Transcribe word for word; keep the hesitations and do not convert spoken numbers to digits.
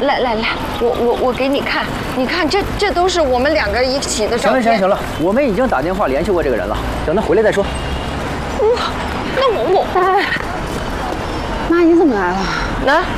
来来来，我我我给你看，你看这这都是我们两个一起的照片。 行了行了行了，我们已经打电话联系过这个人了，等他回来再说。 哇，那我我哎，妈你怎么来了？ 那。